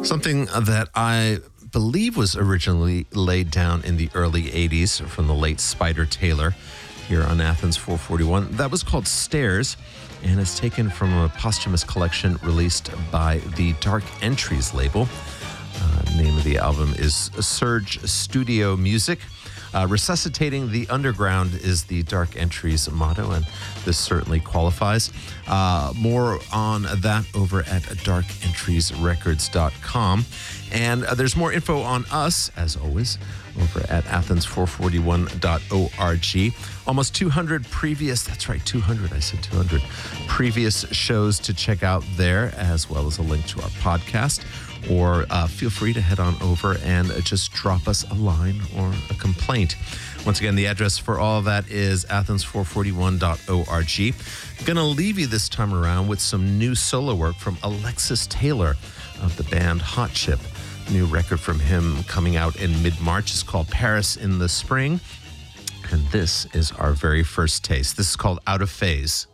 Something that I believe was originally laid down in the early 80s from the late Spider Taylor here on Athens 441. That was called Stairs and is taken from a posthumous collection released by the Dark Entries label. Name of the album is Surge Studio Music. Resuscitating the underground is the Dark Entries motto, and this certainly qualifies. More on that over at darkentriesrecords.com. And there's more info on us, as always, over at athens441.org. Almost 200 previous, that's right, 200, I said 200, previous shows to check out there, as well as a link to our podcast. Or feel free to head on over and just drop us a line or a complaint. Once again, the address for all of that is athens441.org. I'm going to leave you this time around with some new solo work from Alexis Taylor of the band Hot Chip. New record from him coming out in mid-March is called Paris in the Spring. And this is our very first taste. This is called Out of Phase.